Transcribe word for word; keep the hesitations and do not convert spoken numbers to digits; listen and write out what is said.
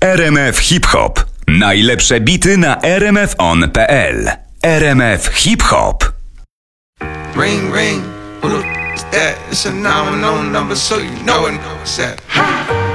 R M F Hip Hop. Najlepsze bity na r m f on kropka p l. R M F Hip Hop. Ring, ring, who the f- is that? It's a nine one zero number, so you know it. What's that?